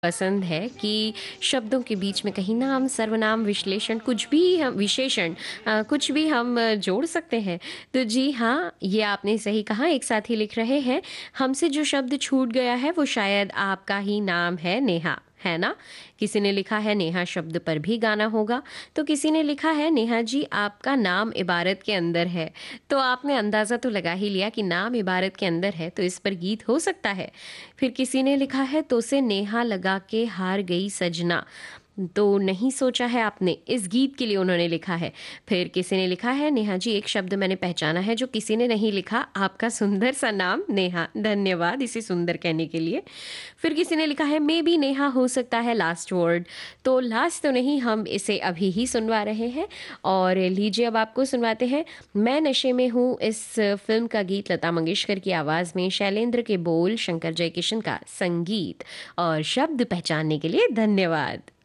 पसंद है कि शब्दों के बीच में कहीं नाम, सर्वनाम, विश्लेषण कुछ भी हम विशेषण कुछ भी हम जोड़ सकते हैं। तो जी हाँ, ये आपने सही कहा। एक साथी लिख रहे हैं, हमसे जो शब्द छूट गया है वो शायद आपका ही नाम है नेहा, है ना? किसी ने लिखा है नेहा शब्द पर भी गाना होगा, तो किसी ने लिखा है नेहा जी आपका नाम इबारत के अंदर है। तो आपने अंदाज़ा तो लगा ही लिया कि नाम इबारत के अंदर है तो इस पर गीत हो सकता है। फिर किसी ने लिखा है तो से नेहा लगा के हार गई सजना, तो नहीं सोचा है आपने, इस गीत के लिए उन्होंने लिखा है। फिर किसी ने लिखा है नेहा जी एक शब्द मैंने पहचाना है जो किसी ने नहीं लिखा, आपका सुंदर सा नाम नेहा, धन्यवाद इसे सुंदर कहने के लिए। फिर किसी ने लिखा है मे बी नेहा हो सकता है लास्ट वर्ड, तो लास्ट तो नहीं, हम इसे अभी ही सुनवा रहे हैं। और लीजिए अब आपको सुनवाते हैं मैं नशे में हूँ, इस फिल्म का गीत लता मंगेशकर की आवाज़ में, शैलेंद्र के बोल, शंकर जयकिशन का संगीत, और शब्द पहचानने के लिए धन्यवाद।